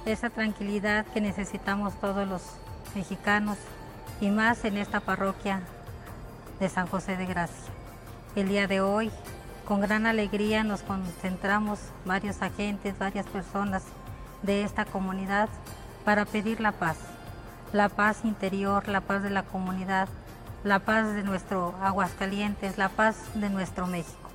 esa tranquilidad que necesitamos todos los mexicanos y más en esta parroquia de San José de Gracia. El día de hoy, con gran alegría, nos concentramos varios agentes, varias personas de esta comunidad para pedir la paz interior, la paz de la comunidad, la paz de nuestro Aguascalientes, la paz de nuestro México.